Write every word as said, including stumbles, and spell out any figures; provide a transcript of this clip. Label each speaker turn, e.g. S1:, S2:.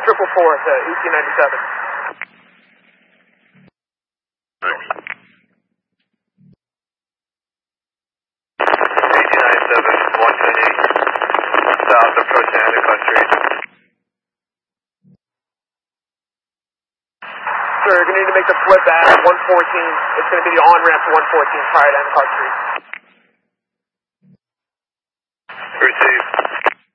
S1: triple four to eighteen ninety-seven.
S2: eighteen ninety-seven, one ten eight, south approaching Endicott Street.
S1: Sir, you're going to need to make the flip at one fourteen. It's going to be the on-ramp to one fourteen prior to Endicott Street.
S2: Received.